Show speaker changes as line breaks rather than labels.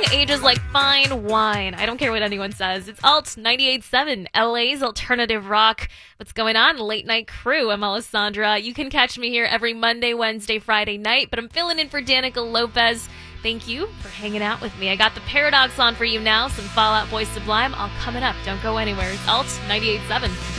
ages like fine wine. I don't care what anyone says. It's Alt 98.7, LA's alternative rock. What's going on? Late Night Crew. I'm Alessandra. You can catch me here every Monday, Wednesday, Friday night, but I'm filling in for Danica Lopez. Thank you for hanging out with me. I got the Paradox on for you now. Some Fall Out Boy Sublime all coming up. Don't go anywhere. It's Alt 98.7.